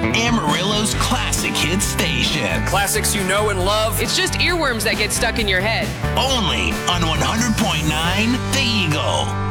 Amarillo's classic hit station. Classics you know and love. It's just earworms that get stuck in your head. Only on 100.9 The Eagle.